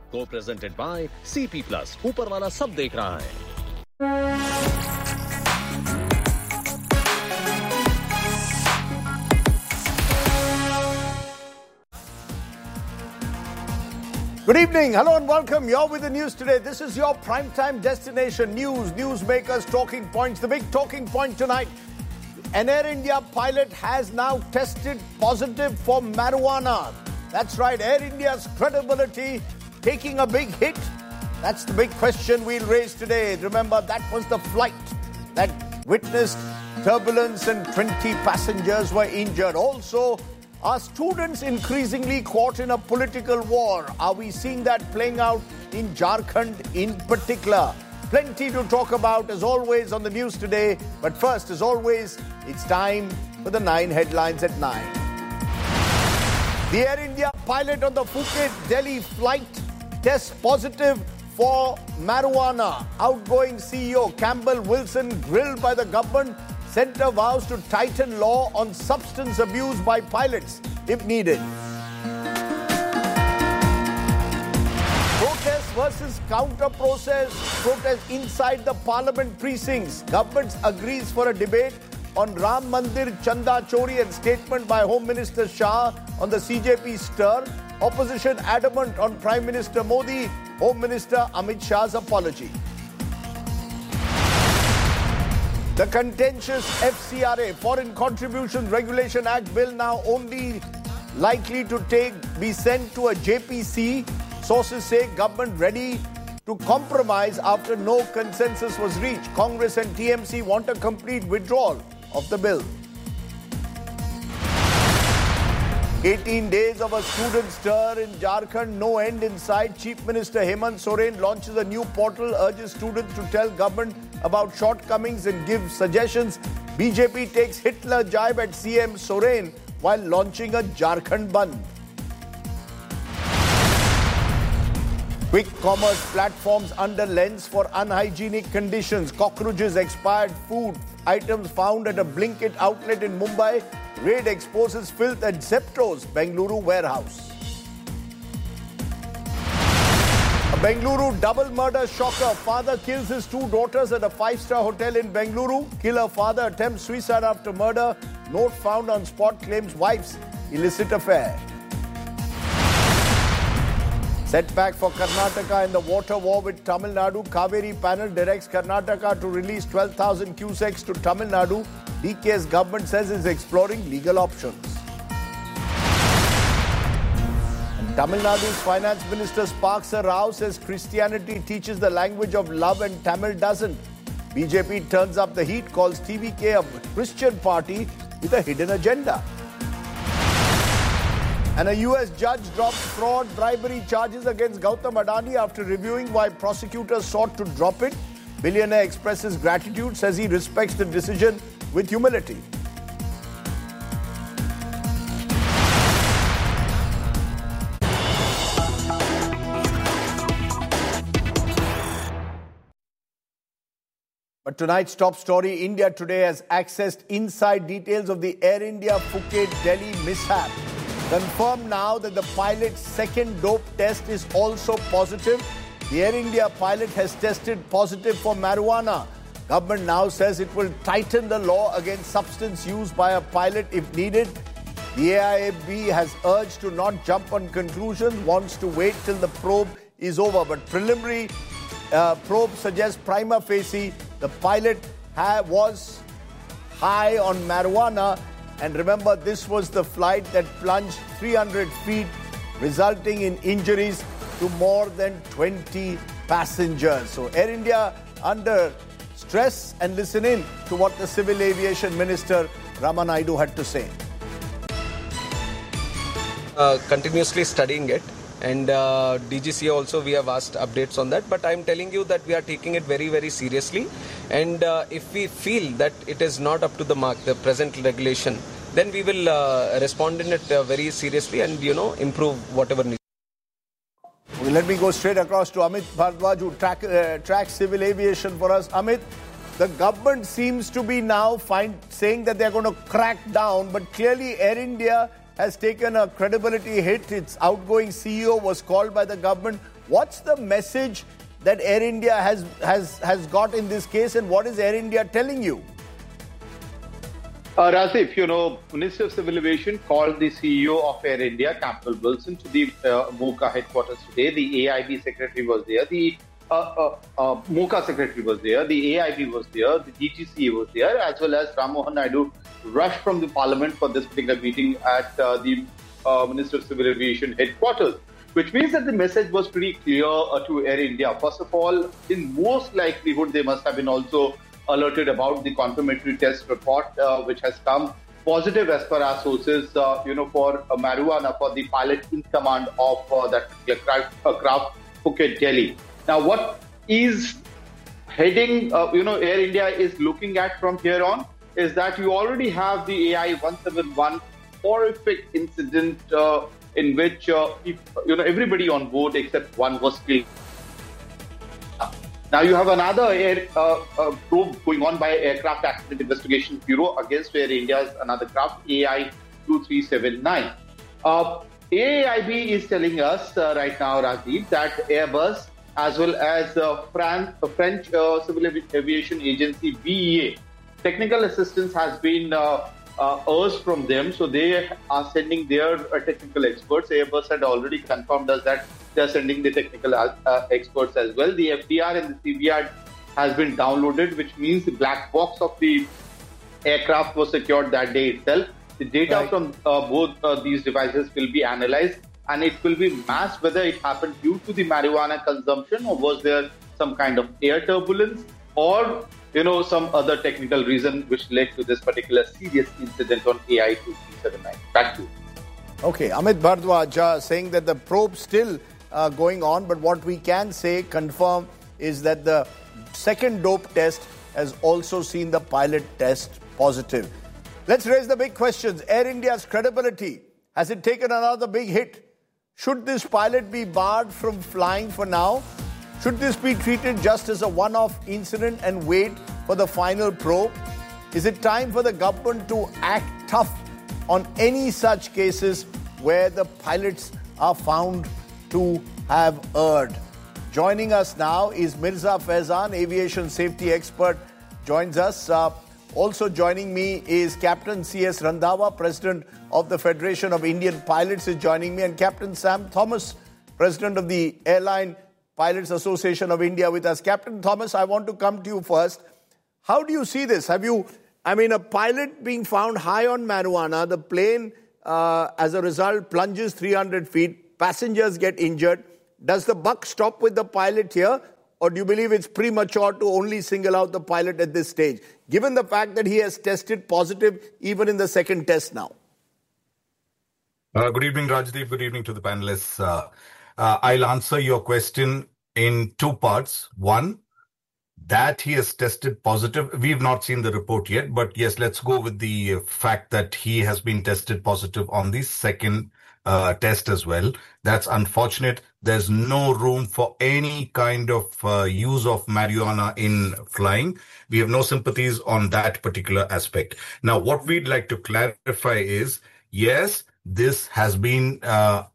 Co-presented by CP Plus. ऊपर वाला सब देख रहा है. Good evening. Hello and welcome. You're with the news today. This is your primetime destination. News, newsmakers, talking points. The big talking point tonight. An Air India pilot has now tested positive for marijuana. That's right. Air India's credibility taking a big hit. That's the big question we'll raise today. Remember, that was the flight that witnessed turbulence and 20 passengers were injured. Also, are students increasingly caught in a political war? Are we seeing that playing out in Jharkhand in particular? Plenty to talk about as always on the news today. But first, as always, it's time for the 9 headlines at 9. The Air India pilot on the Phuket-Delhi flight tests positive for marijuana. Outgoing CEO Campbell Wilson grilled by the government. Centre vows to tighten law on substance abuse by pilots if needed. Protest versus protest inside the parliament precincts. Government agrees for a debate on Ram Mandir Chanda Chori and statement by Home Minister Shah on the CJP stir. Opposition adamant on Prime Minister Modi. Home Minister Amit Shah's apology. The contentious FCRA, Foreign Contributions Regulation Act bill, now only likely to be sent to a JPC. Sources say government ready to compromise after no consensus was reached. Congress and TMC want a complete withdrawal of the bill. 18 days of a student stir in Jharkhand, no end in sight. Chief Minister Hemant Soren launches a new portal, urges students to tell government about shortcomings and give suggestions. BJP takes Hitler jibe at CM Soren while launching a Jharkhand Bandh. Quick commerce platforms under lens for unhygienic conditions. Cockroaches, expired food items found at a Blinkit outlet in Mumbai. Raid exposes filth at Zepto's Bengaluru warehouse. A Bengaluru double murder shocker. Father kills his 2 daughters at a 5-star hotel in Bengaluru. Killer father attempts suicide after murder. Note found on spot claims wife's illicit affair. Setback for Karnataka in the water war with Tamil Nadu. Kaveri panel directs Karnataka to release 12,000 cusecs to Tamil Nadu. DK's government says it's exploring legal options. And Tamil Nadu's Finance Minister Sparksa Rao says Christianity teaches the language of love and Tamil doesn't. BJP turns up the heat, calls TVK a Christian party with a hidden agenda. And a US judge drops fraud bribery charges against Gautam Adani after reviewing why prosecutors sought to drop it. Billionaire expresses gratitude, says he respects the decision with humility. But tonight's top story, India Today has accessed inside details of the Air India Phuket-Delhi mishap. Confirmed now that the pilot's second dope test is also positive. The Air India pilot has tested positive for marijuana. Government now says it will tighten the law against substance used by a pilot if needed. The AIAB has urged to not jump on conclusions, wants to wait till the probe is over. But preliminary probe suggests prima facie the pilot was high on marijuana. And remember, this was the flight that plunged 300 feet, resulting in injuries to more than 20 passengers. So Air India under stress, and listen in to what the Civil Aviation Minister Rama Naidu had to say. Continuously studying it, and DGCA also we have asked updates on that, but I'm telling you that we are taking it very, very seriously, and if we feel that it is not up to the mark, the present regulation, then we will respond in it very seriously and improve whatever needs. Well, let me go straight across to Amit Bhardwaj, who tracks civil aviation for us. Amit, the government seems to be now saying that they're going to crack down, but clearly Air India has taken a credibility hit. Its outgoing CEO was called by the government What's the message that Air India has got in this case, and what is Air India telling you? Rajiv, Minister of Civil Aviation called the CEO of Air India, Campbell Wilson, to the MOCA headquarters today. The AIB secretary was there. The MOCA secretary was there. The AIB was there. The DGCA was there, as well as Ram Mohan Naidu rushed from the parliament for this particular meeting at the Minister of Civil Aviation headquarters, which means that the message was pretty clear to Air India. First of all, in most likelihood, they must have been also alerted about the confirmatory test report, which has come positive as per our sources, for marijuana for the pilot in command of that craft, Phuket, Delhi. Now, what is heading, Air India is looking at from here on is that you already have the AI-171 horrific incident in which, everybody on board except one was killed. Now you have another probe going on by Aircraft Accident Investigation Bureau against Air India's another craft, AI-2379. AIB is telling us right now, Rajiv, that Airbus as well as French Civil Aviation Agency, BEA, technical assistance has been urged from them. So they are sending their technical experts. Airbus had already confirmed us that they are sending the technical experts as well. The FDR and the CVR has been downloaded, which means the black box of the aircraft was secured that day itself. The data from both these devices will be analyzed, and it will be masked whether it happened due to the marijuana consumption or was there some kind of air turbulence or some other technical reason which led to this particular serious incident on AI-2379. Back to you. Okay, Amit Bhardwaj saying that the probe still going on, but what we can say, confirm, is that the second dope test has also seen the pilot test positive. Let's raise the big questions. Air India's credibility, has it taken another big hit? Should this pilot be barred from flying for now? Should this be treated just as a one-off incident and wait for the final probe? Is it time for the government to act tough on any such cases where the pilots are found to have erred? Joining us now is Mirza Faizan, aviation safety expert, joins us. Also joining me is Captain C.S. Randhawa, President of the Federation of Indian Pilots is joining me, and Captain Sam Thomas, President of the Airline Pilots Association of India with us. Captain Thomas, I want to come to you first. How do you see this? A pilot being found high on marijuana, the plane, as a result, plunges 300 feet, passengers get injured. Does the buck stop with the pilot here, or do you believe it's premature to only single out the pilot at this stage, given the fact that he has tested positive even in the second test now? Good evening, Rajdeep. Good evening to the panelists. I'll answer your question in two parts. One, that he has tested positive. We've not seen the report yet, but yes, let's go with the fact that he has been tested positive on the second test as well. That's unfortunate. There's no room for any kind of use of marijuana in flying. We have no sympathies on that particular aspect. Now, what we'd like to clarify is, yes, this has been a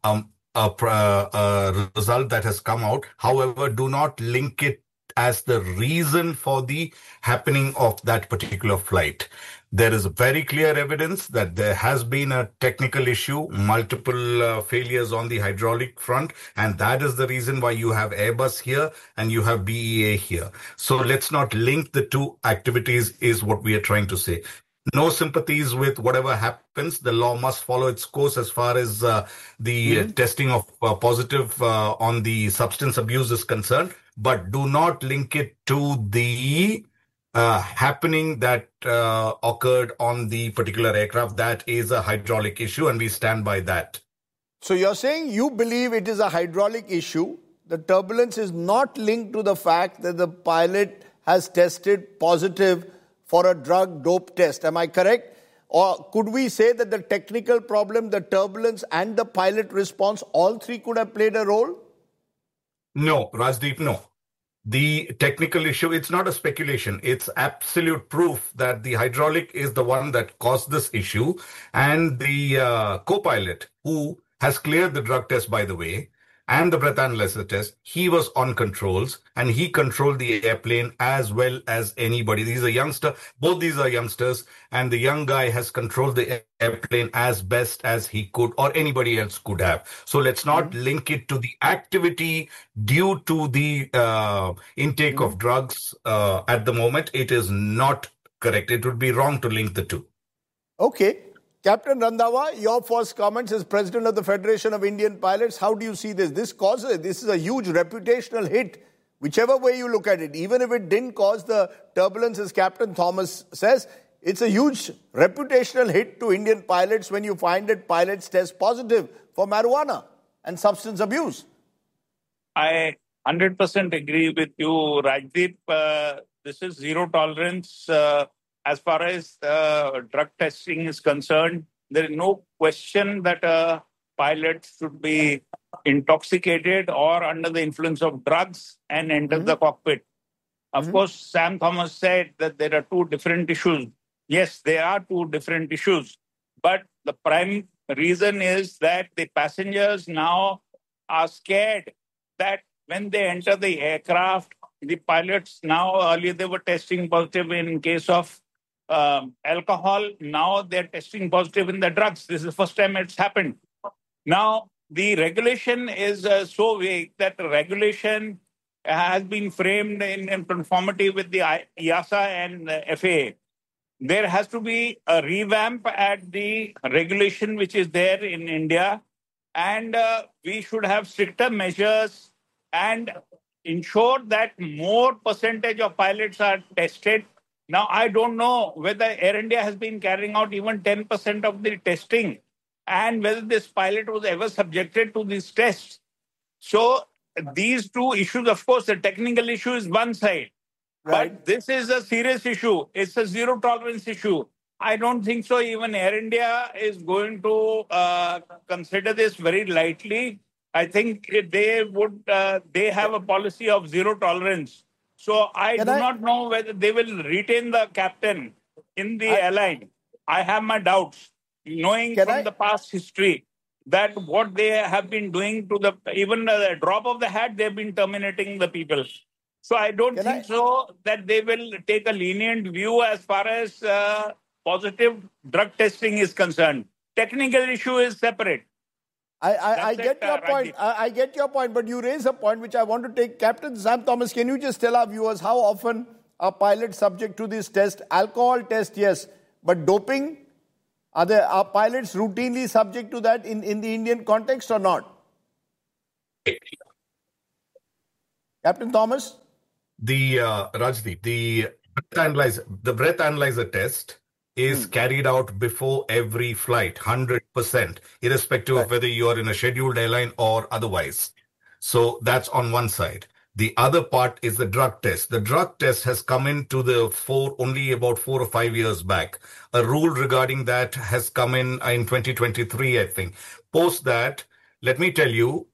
result that has come out. However, do not link it as the reason for the happening of that particular flight. There is very clear evidence that there has been a technical issue, multiple failures on the hydraulic front, and that is the reason why you have Airbus here and you have BEA here. So let's not link the two activities is what we are trying to say. No sympathies with whatever happens. The law must follow its course as far as the testing of positive on the substance abuse is concerned, but do not link it to the happening that occurred on the particular aircraft. That is a hydraulic issue, and we stand by that. So you're saying you believe it is a hydraulic issue. The turbulence is not linked to the fact that the pilot has tested positive for a drug dope test. Am I correct? Or could we say that the technical problem, the turbulence and the pilot response, all three could have played a role? No, Rajdeep, no. The technical issue, it's not a speculation. It's absolute proof that the hydraulic is the one that caused this issue. And the co-pilot, who has cleared the drug test, by the way, and the breath analyzer test, he was on controls and he controlled the airplane as well as anybody. Both these are youngsters, and the young guy has controlled the airplane as best as he could or anybody else could have. So let's not link it to the activity due to the intake of drugs at the moment. It is not correct. It would be wrong to link the two. Okay. Captain Randhawa, your first comments as President of the Federation of Indian Pilots. How do you see this? This is a huge reputational hit, whichever way you look at it. Even if it didn't cause the turbulence, as Captain Thomas says, it's a huge reputational hit to Indian pilots when you find that pilots test positive for marijuana and substance abuse. I 100% agree with you, Rajdeep. This is zero tolerance. As far as drug testing is concerned, there is no question that a pilot should be intoxicated or under the influence of drugs and enter the cockpit. Of course, Sam Thomas said that there are two different issues. Yes, there are two different issues. But the prime reason is that the passengers now are scared that when they enter the aircraft, the pilots now, earlier they were testing positive in case of alcohol. Now they're testing positive in the drugs. This is the first time it's happened. Now, the regulation is so vague that the regulation has been framed in conformity with the EASA and the FAA. There has to be a revamp at the regulation which is there in India, and we should have stricter measures and ensure that more percentage of pilots are tested. Now, I don't know whether Air India has been carrying out even 10% of the testing and whether this pilot was ever subjected to these tests. So these two issues, of course, the technical issue is one side. Right. But this is a serious issue. It's a zero tolerance issue. I don't think so. Even Air India is going to consider this very lightly. I think they have a policy of zero tolerance. So I do not know whether they will retain the captain in the airline. I have my doubts, knowing from the past history that what they have been doing to even the drop of the hat, they've been terminating the people. So I don't think so that they will take a lenient view as far as positive drug testing is concerned. Technical issue is separate. I get your point. I get your point, but you raise a point which I want to take. Captain Sam Thomas, can you just tell our viewers how often are pilots subject to this test? Alcohol test, yes, but doping, are pilots routinely subject to that in the Indian context or not? Captain Thomas? Rajdeep, the breath analyzer test is carried out before every flight, 100%, irrespective of whether you are in a scheduled airline or otherwise. So that's on one side. The other part is the drug test. The drug test has come into the fore only about 4 or 5 years back. A rule regarding that has come in 2023, I think. Post that, let me tell you,